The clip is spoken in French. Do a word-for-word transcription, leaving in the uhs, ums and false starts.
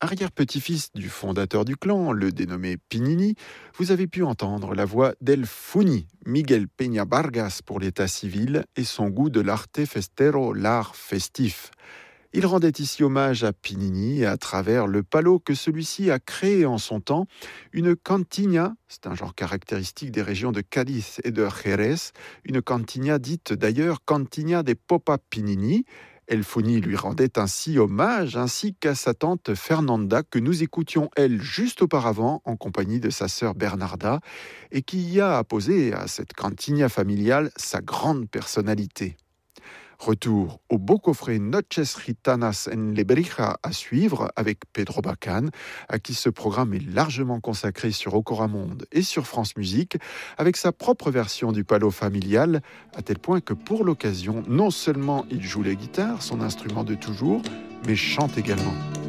arrière-petit-fils du fondateur du clan, le dénommé Pinini, vous avez pu entendre la voix d'El Funi, Miguel Peña Vargas pour l'état civil et son goût de l'arte festero, l'art festif. Il rendait ici hommage à Pinini à travers le palo que celui-ci a créé en son temps, une cantina, c'est un genre caractéristique des régions de Cadiz et de Jerez, une cantina dite d'ailleurs Cantina de Popa Pinini. El Funi lui rendait ainsi hommage, ainsi qu'à sa tante Fernanda, que nous écoutions elle juste auparavant en compagnie de sa sœur Bernarda, et qui y a apposé à cette cantina familiale sa grande personnalité. Retour au beau coffret Noches Gitanas en Lebrija à suivre avec Pedro Bacán, à qui ce programme est largement consacré sur Okora Monde et sur France Musique, avec sa propre version du palo familial, à tel point que pour l'occasion, non seulement il joue la guitare, son instrument de toujours, mais chante également.